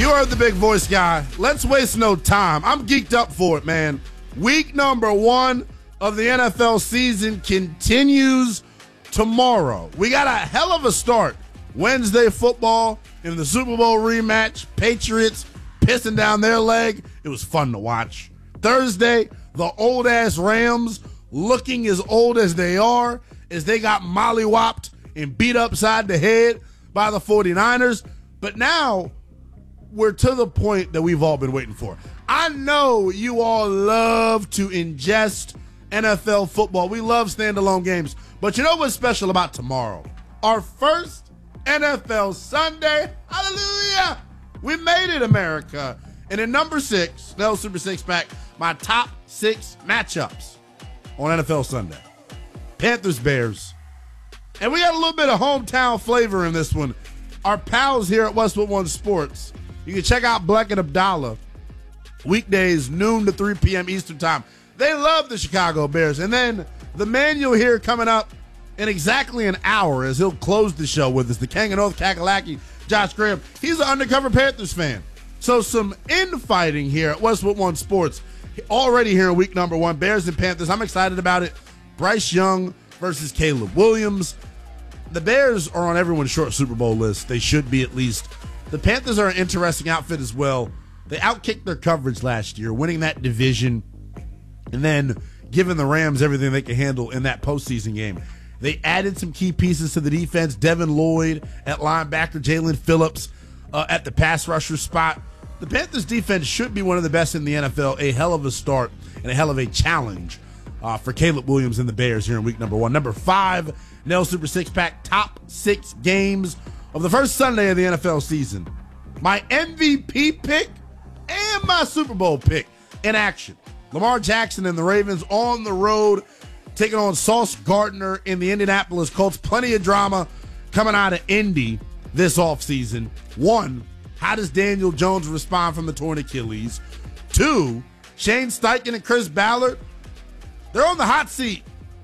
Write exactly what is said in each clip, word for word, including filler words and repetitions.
You heard the big voice guy. Let's waste no time. I'm geeked up for it, man. Week number one of the N F L season continues tomorrow. We got a hell of a start. Wednesday football in the Super Bowl rematch. Patriots pissing down their leg. It was fun to watch. Thursday, the old-ass Rams looking as old as they are as they got mollywopped and beat upside the head by the forty-niners. But now we're to the point that we've all been waiting for. I know you all love to ingest N F L football. We love standalone games. But you know what's special about tomorrow? Our first N F L Sunday. Hallelujah! We made it, America. And in number six, no Super Six Pack, my top six matchups on N F L Sunday. Panthers, Bears. And we got a little bit of hometown flavor in this one. Our pals here at Westwood One Sports. You can check out Black and Abdallah weekdays, noon to three p.m. Eastern Time. They love the Chicago Bears. And then the man you'll hear coming up in exactly an hour as he'll close the show with us, the King of North Kakalaki, Josh Graham. He's an undercover Panthers fan. So some infighting here at Westwood One Sports. Already here in week number one, Bears and Panthers. I'm excited about it. Bryce Young versus Caleb Williams. The Bears are on everyone's short Super Bowl list. They should be at least. The Panthers are an interesting outfit as well. They outkicked their coverage last year, winning that division, and then giving the Rams everything they can handle in that postseason game. They added some key pieces to the defense. Devin Lloyd at linebacker, Jalen Phillips uh, at the pass rusher spot. The Panthers defense should be one of the best in the N F L. A hell of a start and a hell of a challenge uh, for Caleb Williams and the Bears here in week number one. Number five, Nell Super Six Pack, top six games of the first Sunday of the N F L season. My M V P pick and my Super Bowl pick in action. Lamar Jackson and the Ravens on the road, taking on Sauce Gardner in the Indianapolis Colts. Plenty of drama coming out of Indy this offseason. One, how does Daniel Jones respond from the torn Achilles? Two, Shane Steichen and Chris Ballard, they're on the hot seat.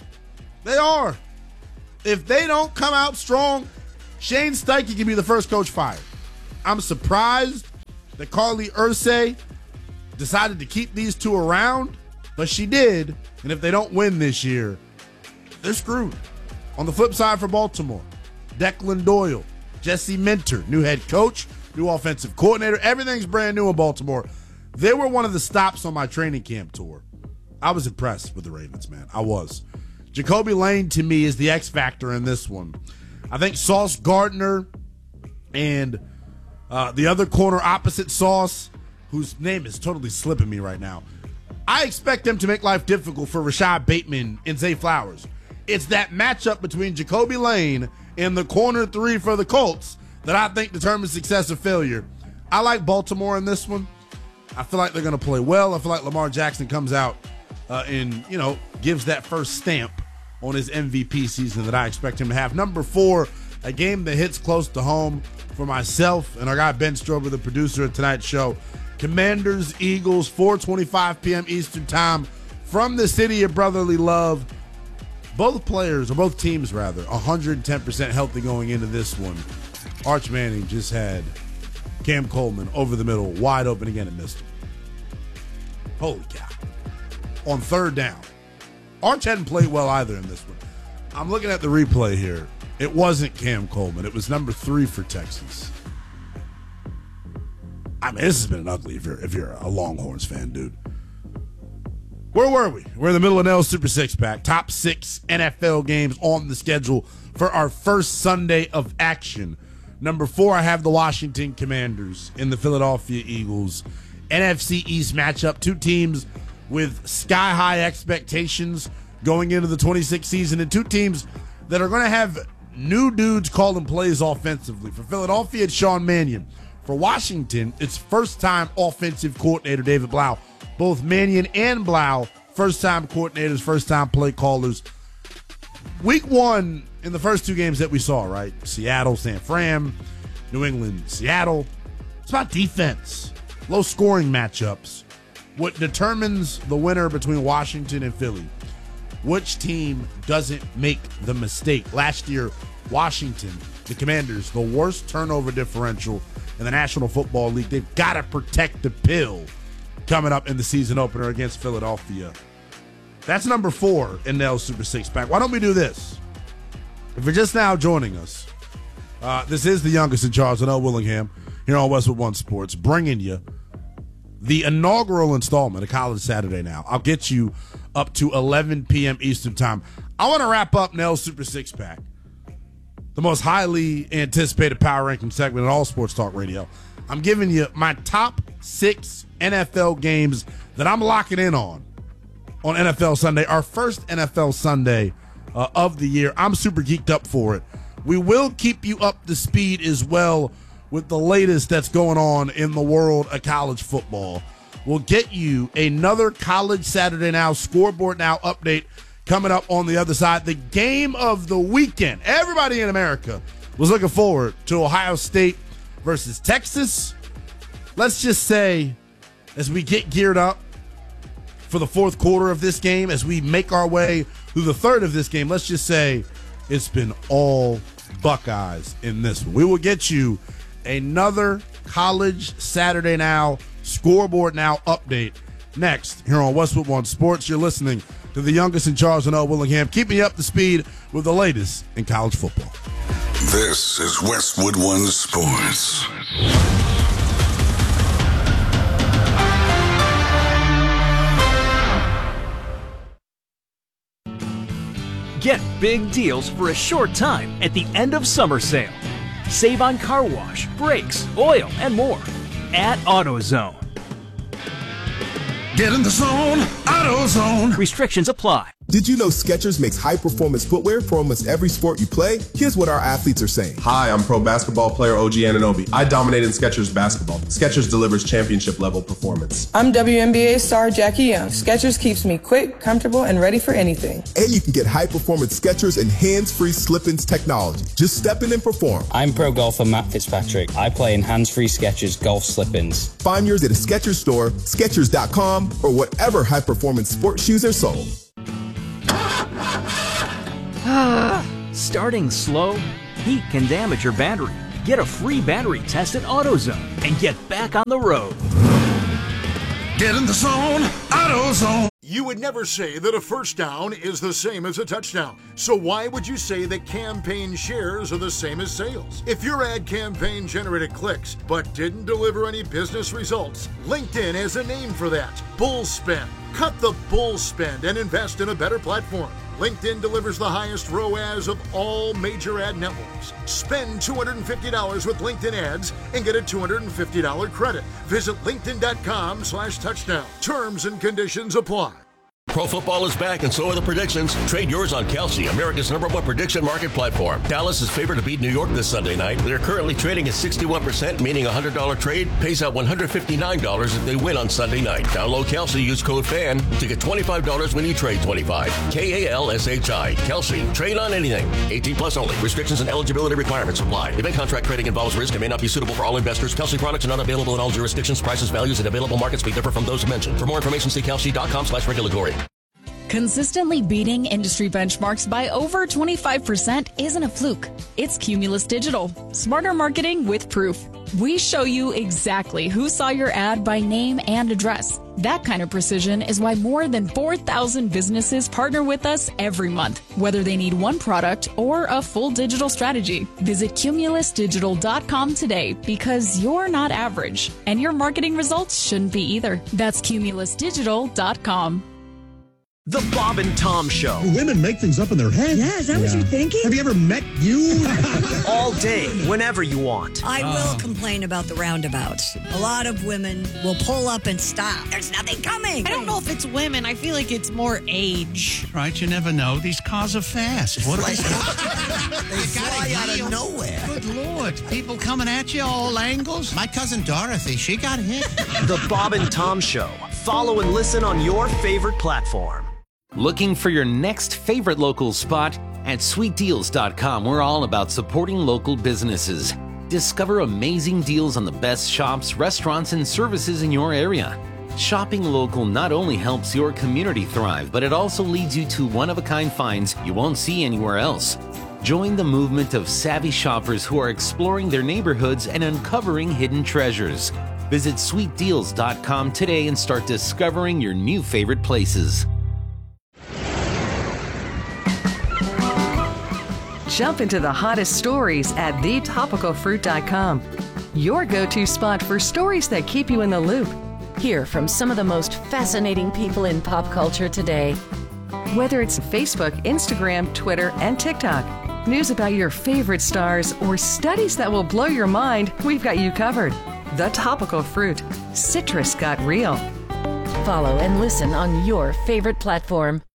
They are. If they don't come out strong, Shane Steichen can be the first coach fired. I'm surprised that Carly Ursay decided to keep these two around, but she did. And if they don't win this year, they're screwed. On the flip side for Baltimore, Declan Doyle, Jesse Minter, new head coach, new offensive coordinator. Everything's brand new in Baltimore. They were one of the stops on my training camp tour. I was impressed with the Ravens, man. I was. Jacoby Lane, to me, is the X factor in this one. I think Sauce Gardner and uh, the other corner opposite Sauce, whose name is totally slipping me right now, I expect them to make life difficult for Rashad Bateman and Zay Flowers. It's that matchup between Jacoby Lane and the corner three for the Colts that I think determines success or failure. I like Baltimore in this one. I feel like they're going to play well. I feel like Lamar Jackson comes out uh, and, you know, gives that first stamp on his M V P season that I expect him to have. Number four, a game that hits close to home for myself and our guy Ben Strober, the producer of tonight's show. Commanders, Eagles, four twenty-five p.m. Eastern Time from the city of brotherly love. Both players, or both teams rather, one hundred ten percent healthy going into this one. Arch Manning just had Cam Coleman over the middle, wide open again and missed him. Holy cow. On third down. Arch hadn't played well either in this one. I'm looking at the replay here. It wasn't Cam Coleman. It was number three for Texas. I mean, this has been an ugly if you're, if you're a Longhorns fan, dude. Where were we? We're in the middle of Nell's Super Six Pack. Top six N F L games on the schedule for our first Sunday of action. Number four, I have the Washington Commanders and the Philadelphia Eagles. N F C East matchup. Two teams with sky-high expectations going into the twenty-six season, and two teams that are going to have new dudes calling plays offensively. For Philadelphia, it's Sean Mannion. For Washington, it's first-time offensive coordinator David Blau. Both Mannion and Blau, first-time coordinators, first-time play callers. Week one, in the first two games that we saw, right? Seattle, San Fran, New England, Seattle. It's about defense, low-scoring matchups. What determines the winner between Washington and Philly? Which team doesn't make the mistake? Last year, Washington, the Commanders, the worst turnover differential in the National Football League. They've got to protect the pill coming up in the season opener against Philadelphia. That's number four in Nell's Super Six Pack. Why don't we do this? If you're just now joining us, uh, this is the youngest in charge, Nell Willingham, here on Westwood One Sports, bringing you the inaugural installment of College Saturday Now. I'll get you up to eleven p.m. Eastern Time. I want to wrap up Nell's Super Six Pack, the most highly anticipated power ranking segment in all sports talk radio. I'm giving you my top six N F L games that I'm locking in on on N F L Sunday, our first N F L Sunday uh, of the year. I'm super geeked up for it. We will keep you up to speed as well with the latest that's going on in the world of college football. We'll get you another College Saturday Now, Scoreboard Now update coming up on the other side. The game of the weekend. Everybody in America was looking forward to Ohio State versus Texas. Let's just say, as we get geared up for the fourth quarter of this game, as we make our way through the third of this game, let's just say it's been all Buckeyes in this one. We will get you another College Saturday Now, Scoreboard Now update next here on Westwood One Sports. You're listening to the youngest in charge, Nell Willingham, keeping you up to speed with the latest in college football. This is Westwood One Sports. Get big deals for a short time at the end of summer sale. Save on car wash, brakes, oil, and more at AutoZone. Get in the zone, AutoZone. Restrictions apply. Did you know Skechers makes high-performance footwear for almost every sport you play? Here's what our athletes are saying. Hi, I'm pro basketball player O G Anunoby. I dominate in Skechers basketball. Skechers delivers championship-level performance. I'm W N B A star Jackie Young. Skechers keeps me quick, comfortable, and ready for anything. And you can get high-performance Skechers and hands-free slip-ins technology. Just step in and perform. I'm pro golfer Matt Fitzpatrick. I play in hands-free Skechers golf slip-ins. Find yours at a Skechers store, Skechers dot com, or whatever high-performance sports shoes are sold. Starting slow? Heat can damage your battery. Get a free battery test at AutoZone and get back on the road. Get in the zone, AutoZone. You would never say that a first down is the same as a touchdown. So why would you say that campaign shares are the same as sales? If your ad campaign generated clicks but didn't deliver any business results, LinkedIn has a name for that. Bull spend. Cut the bull spend and invest in a better platform. LinkedIn delivers the highest R O A S of all major ad networks. Spend two hundred fifty dollars with LinkedIn ads and get a two hundred fifty dollars credit. Visit linkedin.com slash touchdown. Terms and conditions apply. Pro football is back, and so are the predictions. Trade yours on Kelsey, America's number one prediction market platform. Dallas is favored to beat New York this Sunday night. They're currently trading at sixty-one percent, meaning a one hundred dollars trade pays out one hundred fifty-nine dollars if they win on Sunday night. Download Kelsey, use code FAN to get twenty-five dollars when you trade twenty-five dollars. K A L S H I. Kelsey. Trade on anything. eighteen plus only. Restrictions and eligibility requirements apply. Event contract trading involves risk and may not be suitable for all investors. Kelsey products are not available in all jurisdictions. Prices, values, and available markets may differ from those mentioned. For more information, see kelsey.com slash regulatory. Consistently beating industry benchmarks by over twenty-five percent isn't a fluke. It's Cumulus Digital. Smarter marketing with proof. We show you exactly who saw your ad by name and address. That kind of precision is why more than four thousand businesses partner with us every month, whether they need one product or a full digital strategy. Visit cumulus digital dot com today, because you're not average, and your marketing results shouldn't be either. That's cumulus digital dot com. The Bob and Tom Show. Women make things up in their head. Yeah, is that yeah. what you're thinking? Have you ever met you? All day, whenever you want. I will uh. complain about the roundabouts. A lot of women will pull up and stop. There's nothing coming. I don't know if it's women. I feel like it's more age. Right, you never know. These cars are fast. What like, they They fly out of nowhere. Good Lord. People coming at you all angles. My cousin Dorothy, she got hit. The Bob and Tom Show. Follow and listen on your favorite platform. Looking for your next favorite local spot? At sweet deals dot com, we're all about supporting local businesses. Discover amazing deals on the best shops, restaurants, and services in your area. Shopping local not only helps your community thrive, but it also leads you to one-of-a-kind finds you won't see anywhere else. Join the movement of savvy shoppers who are exploring their neighborhoods and uncovering hidden treasures. Visit sweet deals dot com today and start discovering your new favorite places. Jump into the hottest stories at the topical fruit dot com. Your go-to spot for stories that keep you in the loop. Hear from some of the most fascinating people in pop culture today. Whether it's Facebook, Instagram, Twitter, and TikTok, news about your favorite stars, or studies that will blow your mind, we've got you covered. The Topical Fruit. Citrus got real. Follow and listen on your favorite platform.